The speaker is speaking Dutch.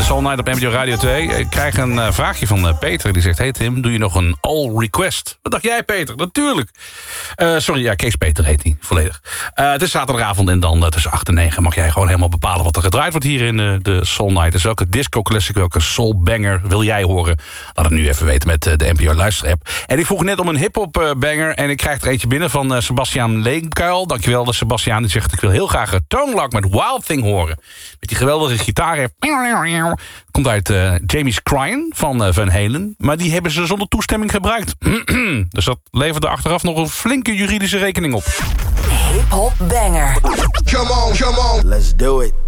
Soul Night op NPO Radio 2. Ik krijg een vraagje van Peter. Die zegt, hey Tim, doe je nog een all request? Wat dacht jij, Peter? Natuurlijk. Kees Peter heet hij, volledig. Het is zaterdagavond en dan tussen 8 en 9... mag jij gewoon helemaal bepalen wat er gedraaid wordt hier in de Soul Night. Dus welke disco classic, welke soul banger wil jij horen? Laat het nu even weten met de NPO Luisterapp. En ik vroeg net om een hip-hop banger... en ik krijg er eentje binnen van Sebastiaan Leenkuil. Dankjewel, Sebastiaan. Die zegt, ik wil heel graag Tone Loc met Wild Thing horen. Met die geweldige gitaar. Komt uit Jamie's Crying van Van Halen. Maar die hebben ze zonder toestemming gebruikt. Dus dat leverde achteraf nog een flinke juridische rekening op. Hip-hop banger. Come on, come on. Let's do it.